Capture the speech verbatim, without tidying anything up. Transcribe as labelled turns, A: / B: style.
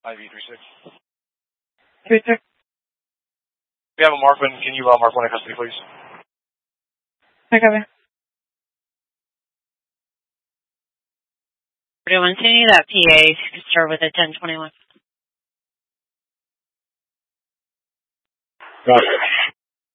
A: I V three six.
B: three six.
A: We have a Markman. Can you uh, mark one in custody, please?
B: I copy.
C: Everyone, send you that P A if you could start with a ten twenty-one.
A: Got it.